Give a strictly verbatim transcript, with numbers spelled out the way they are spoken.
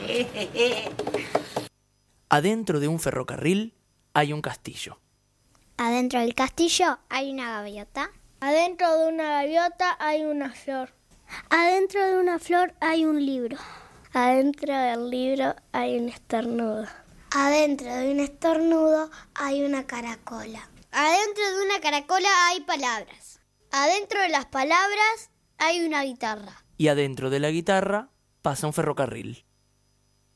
Adentro de un ferrocarril hay un castillo. Adentro del castillo hay una gaviota. Adentro de una gaviota hay una flor. Adentro de una flor hay un libro. Adentro del libro hay un estornudo. Adentro de un estornudo hay una caracola. Adentro de una caracola hay palabras. Adentro de las palabras hay una guitarra. Y adentro de la guitarra pasa un ferrocarril.